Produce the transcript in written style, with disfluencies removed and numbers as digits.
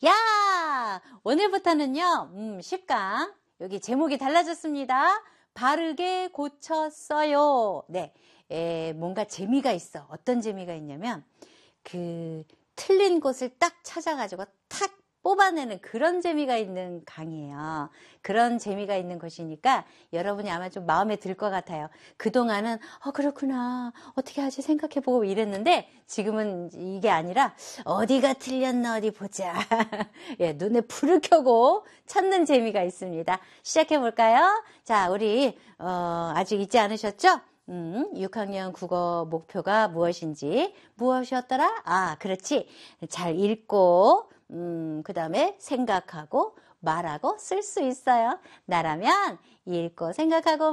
야! 오늘부터는요, 10강. 여기 제목이 달라졌습니다. 바르게 고쳤어요. 네. 뭔가 재미가 있어. 어떤 재미가 있냐면, 틀린 곳을 딱 찾아가지고 탁 뽑아내는 그런 재미가 있는 강의예요. 그런 재미가 있는 것이니까 여러분이 아마 좀 마음에 들 것 같아요. 그동안은 그렇구나, 어떻게 하지 생각해보고 이랬는데 지금은 이게 아니라 어디가 틀렸나 어디 보자. 예, 눈에 불을 켜고 찾는 재미가 있습니다. 시작해볼까요? 자, 우리 아직 잊지 않으셨죠? 6학년 국어 목표가 무엇이었더라? 그렇지. 잘 읽고 그 다음에 생각하고 말하고 쓸 수 있어요. 나라면 읽고 생각하고